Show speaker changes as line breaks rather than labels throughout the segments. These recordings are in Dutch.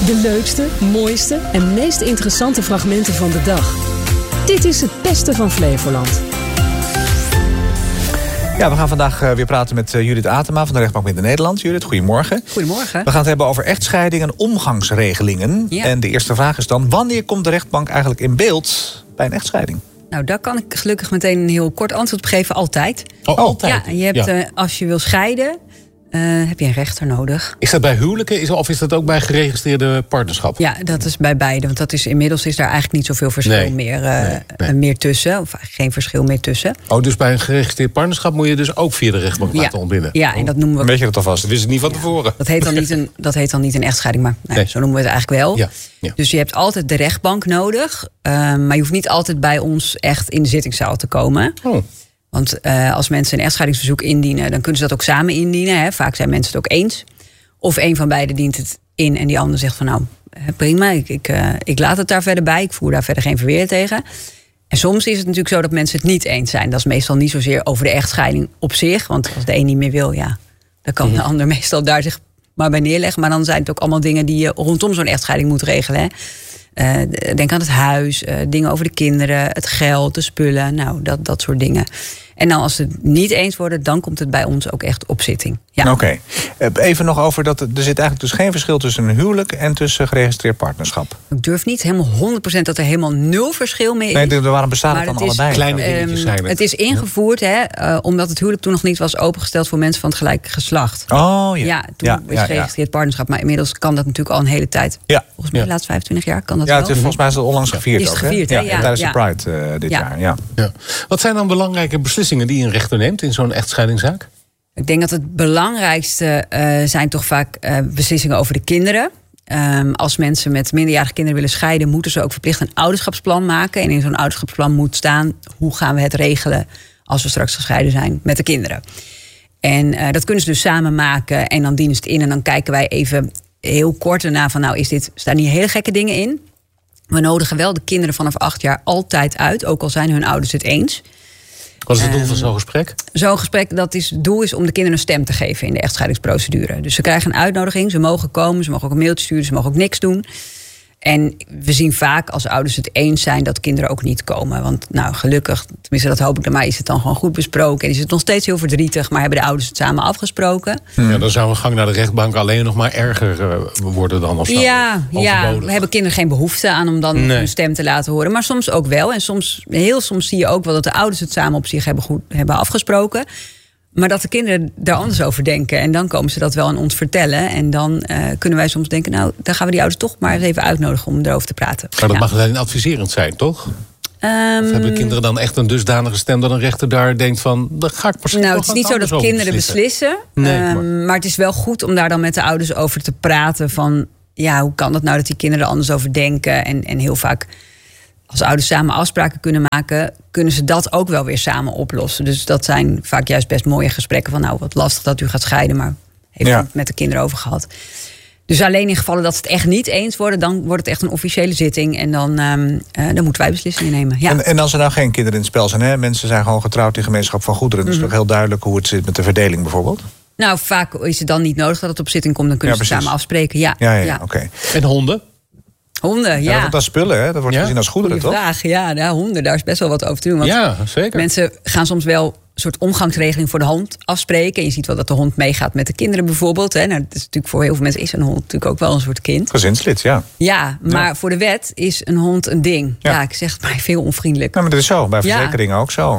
De leukste, mooiste en meest interessante fragmenten van de dag. Dit is het beste van Flevoland.
Ja, we gaan vandaag weer praten met Judith Atema van de Rechtbank Midden-Nederland. Judith, goedemorgen.
Goedemorgen.
We gaan het hebben over echtscheiding en omgangsregelingen.
Ja.
En de eerste vraag is dan, wanneer komt de rechtbank eigenlijk in beeld bij een echtscheiding?
Nou, daar kan ik gelukkig meteen een heel kort antwoord op geven. Altijd.
Oh, altijd?
Ja, je hebt, als je wil scheiden, heb je een rechter nodig.
Is dat bij huwelijken of is dat ook bij geregistreerde partnerschap?
Ja, dat is bij beide. Want inmiddels is daar eigenlijk niet zoveel verschil meer tussen. Of eigenlijk geen verschil meer tussen.
Oh, dus bij een geregistreerd partnerschap moet je dus ook via de rechtbank laten ontbinden?
Ja, en dat noemen we...
Weet je dat alvast?
Dat wist ik niet van tevoren.
Dat heet dan niet een echtscheiding, maar zo noemen we het eigenlijk wel.
Ja. Ja.
Dus je hebt altijd de rechtbank nodig. Maar je hoeft niet altijd bij ons echt in de zittingszaal te komen.
Oh.
Want als mensen een echtscheidingsverzoek indienen, dan kunnen ze dat ook samen indienen. Hè. Vaak zijn mensen het ook eens. Of een van beiden dient het in en die ander zegt van nou, prima, ik laat het daar verder bij. Ik voer daar verder geen verweer tegen. En soms is het natuurlijk zo dat mensen het niet eens zijn. Dat is meestal niet zozeer over de echtscheiding op zich. Want als de een niet meer wil, ja, dan kan de ander meestal daar zich maar bij neerleggen. Maar dan zijn het ook allemaal dingen die je rondom zo'n echtscheiding moet regelen. Hè. Denk aan het huis, dingen over de kinderen, het geld, de spullen. Nou, dat soort dingen. En dan als ze het niet eens worden, dan komt het bij ons ook echt op zitting. Ja.
Oké. Even nog over dat er zit eigenlijk dus geen verschil tussen een huwelijk en tussen geregistreerd partnerschap.
Ik durf niet helemaal 100% dat er helemaal 0 verschil mee is.
Nee, waarom bestaat het dan allebei?
Kleine dingetjes zijn het.
Het is ingevoerd, omdat het huwelijk toen nog niet was opengesteld voor mensen van het gelijke geslacht.
Oh ja.
Ja, toen is geregistreerd partnerschap. Maar inmiddels kan dat natuurlijk al een hele tijd.
Ja.
Volgens mij de laatste 25 jaar kan dat
Ja,
wel.
volgens mij is het onlangs gevierd
Is het
ook.
gevierd,
hè?
hè?
Ja,
Ja,
tijdens
ja.
de Pride dit jaar. Ja.
Ja. Wat zijn dan belangrijke beslissingen die een rechter neemt in zo'n echtscheidingszaak?
Ik denk dat het belangrijkste zijn toch vaak beslissingen over de kinderen. Als mensen met minderjarige kinderen willen scheiden, moeten ze ook verplicht een ouderschapsplan maken. En in zo'n ouderschapsplan moet staan, hoe gaan we het regelen als we straks gescheiden zijn met de kinderen. En dat kunnen ze dus samen maken en dan dienen ze het in. En dan kijken wij even heel kort erna van, nou, staan hier hele gekke dingen in? We nodigen wel de kinderen vanaf 8 jaar altijd uit, ook al zijn hun ouders het eens.
Wat is het doel van zo'n gesprek?
Zo'n gesprek, het doel is om de kinderen een stem te geven in de echtscheidingsprocedure. Dus ze krijgen een uitnodiging, ze mogen komen, ze mogen ook een mailtje sturen, ze mogen ook niks doen. En we zien vaak als ouders het eens zijn dat kinderen ook niet komen. Want nou, gelukkig, tenminste dat hoop ik dan maar, is het dan gewoon goed besproken. En is het nog steeds heel verdrietig, maar hebben de ouders het samen afgesproken.
Ja, dan zou een gang naar de rechtbank alleen nog maar erger worden dan of zo.
Ja, we hebben kinderen geen behoefte aan om dan hun stem te laten horen. Maar soms ook wel. En heel soms zie je ook wel dat de ouders het samen op zich hebben afgesproken. Maar dat de kinderen daar anders over denken. En dan komen ze dat wel aan ons vertellen. En dan kunnen wij soms denken, nou, dan gaan we die ouders toch maar eens even uitnodigen om erover te praten.
Maar dat mag alleen adviserend zijn, toch? Of hebben de kinderen dan echt een dusdanige stem dat een rechter daar denkt van, dan ga ik misschien
Nou, het is niet zo dat kinderen beslissen. Maar het is wel goed om daar dan met de ouders over te praten van, ja, hoe kan dat nou dat die kinderen er anders over denken? En heel vaak, als ouders samen afspraken kunnen maken, kunnen ze dat ook wel weer samen oplossen. Dus dat zijn vaak juist best mooie gesprekken van, nou, wat lastig dat u gaat scheiden, maar heeft u het met de kinderen over gehad. Dus alleen in gevallen dat ze het echt niet eens worden, dan wordt het echt een officiële zitting. En dan moeten wij beslissingen nemen. Ja.
En als er nou geen kinderen in het spel zijn, hè? Mensen zijn gewoon getrouwd in gemeenschap van goederen. Dus is toch heel duidelijk hoe het zit met de verdeling bijvoorbeeld?
Nou, vaak is het dan niet nodig dat het op zitting komt. Dan kunnen ze samen afspreken. Ja.
Oké.
En honden?
Honden, ja.
Dat is spullen, hè? Dat wordt gezien als goederen, toch?
Vraag. Ja, honden, daar is best wel wat over te doen. Want
ja, zeker.
Mensen gaan soms wel een soort omgangsregeling voor de hond afspreken. En je ziet wel dat de hond meegaat met de kinderen bijvoorbeeld. Hè. Nou, dat is natuurlijk voor heel veel mensen is een hond natuurlijk ook wel een soort kind.
Gezinslid, ja.
Ja, maar voor de wet is een hond een ding. Ja, ik zeg het maar veel onvriendelijk.
Ja, maar dat is zo. Bij verzekeringen ook zo.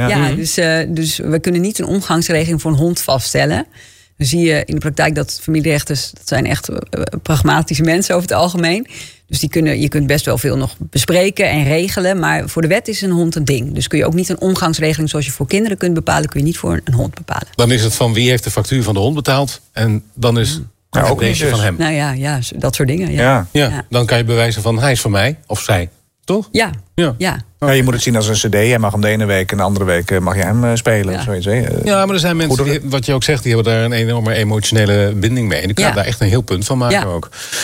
Dus we kunnen niet een omgangsregeling voor een hond vaststellen. Dan zie je in de praktijk dat familierechters, dat zijn echt pragmatische mensen over het algemeen. Dus je kunt best wel veel nog bespreken en regelen. Maar voor de wet is een hond een ding. Dus kun je ook niet een omgangsregeling zoals je voor kinderen kunt bepalen, kun je niet voor een hond bepalen.
Dan is het van wie heeft de factuur van de hond betaald. En dan is het deze van hem.
Nou ja, dat soort dingen.
Ja, dan kan je bewijzen van hij is van mij of zij. Toch?
Ja.
Ja, je moet het zien als een cd. Jij mag hem de ene week en de andere week mag je hem spelen. Of zoiets,
ja, maar er zijn mensen, wat je ook zegt, die hebben daar een enorme emotionele binding mee. En die kunnen daar echt een heel punt van maken ook.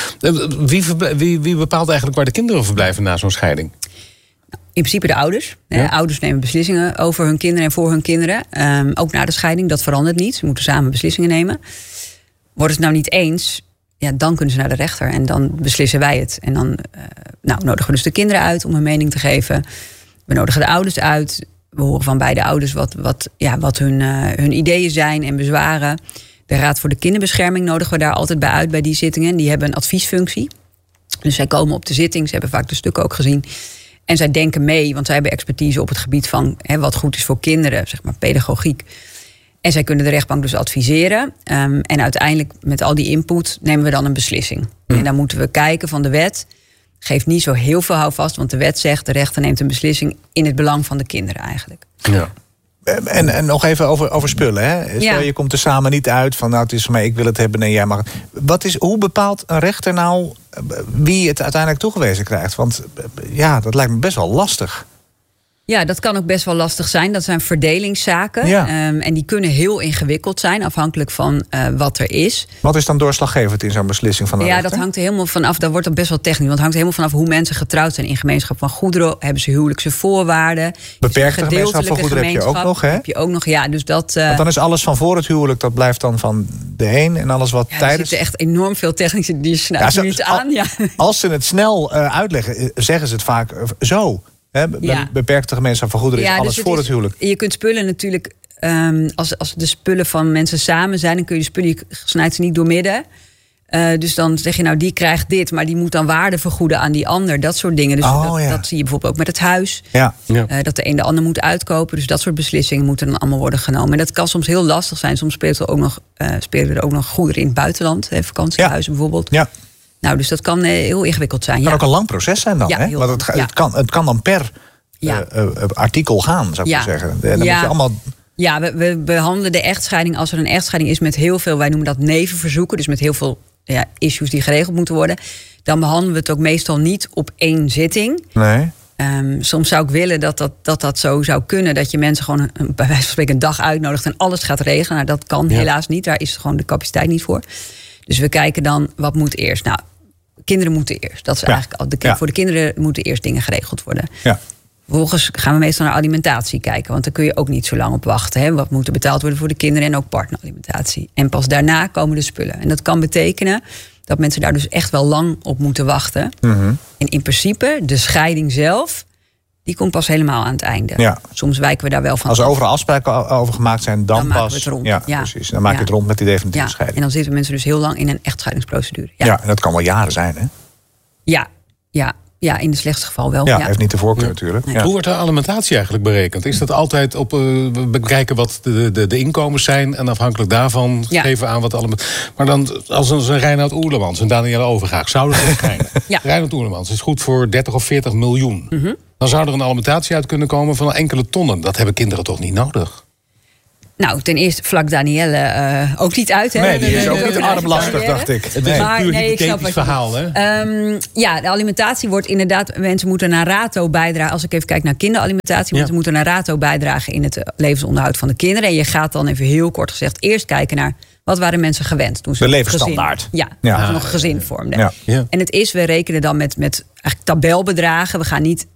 Wie bepaalt eigenlijk waar de kinderen verblijven na zo'n scheiding?
In principe de ouders. Ouders nemen beslissingen over hun kinderen en voor hun kinderen. Ook na de scheiding, dat verandert niet. Ze moeten samen beslissingen nemen. Worden ze het nou niet eens, dan kunnen ze naar de rechter. En dan beslissen wij het. En dan nodigen we dus de kinderen uit om hun mening te geven. We nodigen de ouders uit. We horen van beide ouders wat hun ideeën zijn en bezwaren. De Raad voor de Kinderbescherming nodigen we daar altijd bij uit bij die zittingen. Die hebben een adviesfunctie. Dus zij komen op de zitting. Ze hebben vaak de stukken ook gezien. En zij denken mee, want zij hebben expertise op het gebied van wat goed is voor kinderen, zeg maar pedagogiek. En zij kunnen de rechtbank dus adviseren. En uiteindelijk met al die input nemen we dan een beslissing. En dan moeten we kijken van de wet. Geeft niet zo heel veel houvast, want de wet zegt de rechter neemt een beslissing in het belang van de kinderen eigenlijk.
Ja.
En nog even over spullen. Hè? Stel, je komt er samen niet uit van het is van mij, ik wil het hebben en jij mag het. Hoe bepaalt een rechter nou wie het uiteindelijk toegewezen krijgt? Want dat lijkt me best wel lastig.
Ja, dat kan ook best wel lastig zijn. Dat zijn verdelingszaken. Ja. En die kunnen heel ingewikkeld zijn, afhankelijk van wat er is.
Wat is dan doorslaggevend in zo'n beslissing van de rechter?
Dat hangt er helemaal vanaf. Dat wordt dan best wel technisch. Want het hangt er helemaal vanaf hoe mensen getrouwd zijn in gemeenschap van goederen. Hebben ze huwelijkse voorwaarden?
Beperkte gemeenschap van goederen heb je ook nog, hè?
Heb je ook nog, ja. Dus dat,
want dan is alles van voor het huwelijk, dat blijft dan van de een. En alles wat tijdens...
Er zitten echt enorm veel technische, die snijden niet aan. Ja. Als
ze het snel uitleggen, zeggen ze het vaak zo. Beperkte gemeenschap van goederen is alles dus voor het huwelijk.
Je kunt spullen natuurlijk, als de spullen van mensen samen zijn, dan kun je de spullen, je snijdt ze niet doormidden. Dus dan zeg je die krijgt dit, maar die moet dan waarde vergoeden aan die ander. Dat soort dingen. Dus dat zie je bijvoorbeeld ook met het huis. Ja. Dat de een de ander moet uitkopen. Dus dat soort beslissingen moeten dan allemaal worden genomen. En dat kan soms heel lastig zijn. Soms spelen er ook nog goederen in het buitenland. Vakantiehuizen bijvoorbeeld. Ja. Nou, dus dat kan heel ingewikkeld zijn.
Het kan ook een lang proces zijn dan. Hè? Want het kan dan per artikel gaan, zou ik maar zeggen. En dan moet je allemaal...
Ja, we behandelen de echtscheiding als er een echtscheiding is met heel veel, wij noemen dat nevenverzoeken. Dus met heel veel issues die geregeld moeten worden. Dan behandelen we het ook meestal niet op één zitting.
Nee.
Soms zou ik willen dat zo zou kunnen. Dat je mensen gewoon bij wijze van spreken een dag uitnodigt en alles gaat regelen. Nou, dat kan helaas niet. Daar is gewoon de capaciteit niet voor. Dus we kijken dan, wat moet eerst? Nou, kinderen moeten eerst. Dat is eigenlijk voor de kinderen moeten eerst dingen geregeld worden. Ja. Vervolgens gaan we meestal naar alimentatie kijken. Want daar kun je ook niet zo lang op wachten. Hè? Wat moet er betaald worden voor de kinderen en ook partneralimentatie. En pas daarna komen de spullen. En dat kan betekenen dat mensen daar dus echt wel lang op moeten wachten. Mm-hmm. En in principe, de scheiding zelf, die komt pas helemaal aan het einde. Ja. Soms wijken we daar wel van.
Als er overal afspraken over gemaakt zijn, dan pas...
maken we het rond.
Ja, precies. Dan maak je het rond met die definitieve scheiding.
En dan zitten mensen dus heel lang in een echtscheidingsprocedure.
Ja, en dat kan wel jaren zijn, hè?
Ja, in de slechtste geval wel.
Ja, heeft niet de voorkeur natuurlijk.
Nee. Ja. Hoe wordt de alimentatie eigenlijk berekend? Is dat altijd op bekijken wat de inkomens zijn en afhankelijk daarvan geven aan wat allemaal. Maar dan als een Reinoud Oerlemans en Danielle Overgaag zouden ze schijnen. Reinoud Oerlemans is goed voor 30 of 40 miljoen. Mm-hmm. Dan zou er een alimentatie uit kunnen komen van enkele tonnen. Dat hebben kinderen toch niet nodig?
Nou, ten eerste vlak Danielle ook niet uit. Hè?
Nee, die is ook niet armlastig, dacht ik.
Het is een puur hypothetisch verhaal, hè?
De alimentatie wordt inderdaad... Mensen moeten naar RATO bijdragen. Als ik even kijk naar kinderalimentatie... Mensen moeten naar RATO bijdragen in het levensonderhoud van de kinderen. En je gaat dan even heel kort gezegd eerst kijken naar... Wat waren mensen gewend toen ze
de levensstandaard.
Toen ze nog een gezin vormden. Ja. Ja. En we rekenen dan met eigenlijk tabelbedragen. We gaan niet